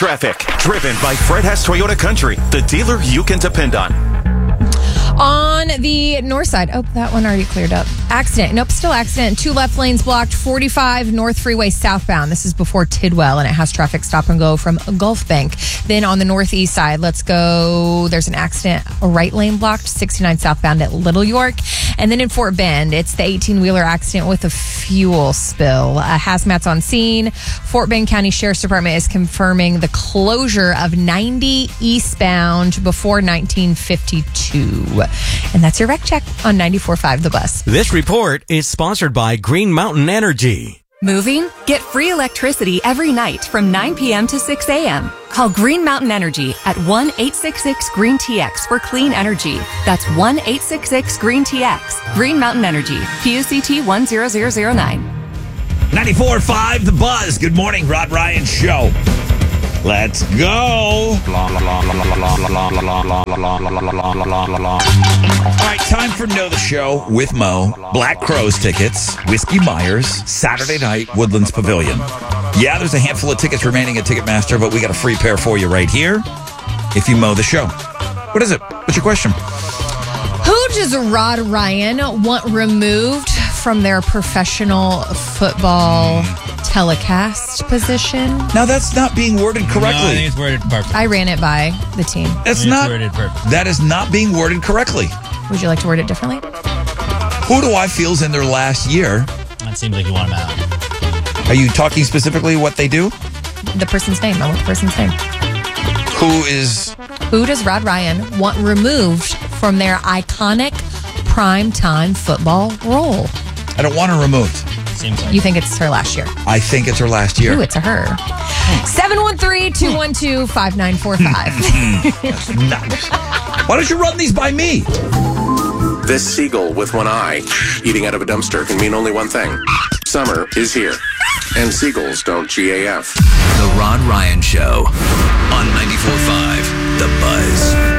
Traffic, driven by Fred Hess Toyota Country, the dealer you can depend on. On the north side. Oh, that one already cleared up. Accident. Nope, still accident. 2 left lanes blocked. 45 North Freeway southbound. This is before Tidwell, and it has traffic stop and go from Gulf Bank. Then on the northeast side, let's go. There's an accident. A right lane blocked. 69 southbound at Little York. And then in Fort Bend, it's the 18-wheeler accident with a fuel spill. Hazmat's on scene. Fort Bend County Sheriff's Department is confirming the closure of 90 eastbound before 1952. And that's your wreck check on 94.5 The Bus. This report is sponsored by Green Mountain Energy. Moving? Get free electricity every night from 9 p.m. to 6 a.m. Call Green Mountain Energy at 1-866-GREEN-TX for clean energy. That's 1-866-GREEN-TX. Green Mountain Energy. PUCT 10009. 94.5 The Buzz. Good morning, Rod Ryan Show. Let's go. All right, time for Know the Show with Mo. Black Crowes tickets, Whiskey Myers, Saturday night, Woodlands Pavilion. Yeah, there's a handful of tickets remaining at Ticketmaster, but we got a free pair for you right here if you mow the show. What is it? What's your question? Who does Rod Ryan want removed from their professional football telecast position? Now, that's not being worded correctly. No, I think it's worded perfect. I ran it by the team. That's not. Worded perfect. That is not being worded correctly. Would you like to word it differently? Who do I feel's in their last year? That seems like you want him out. Are you talking specifically what they do? The person's name. I want the person's name. Who does Rod Ryan want removed from their iconic primetime football role? I don't want her removed. Seems like You think it's her last year? I think it's her last year. Ooh, it's a her. 713-212-5945. Nice. Why don't you run these by me? This seagull with one eye eating out of a dumpster can mean only one thing. Summer is here. And seagulls don't GAF. The Rod Ryan Show on 94.5 The Buzz.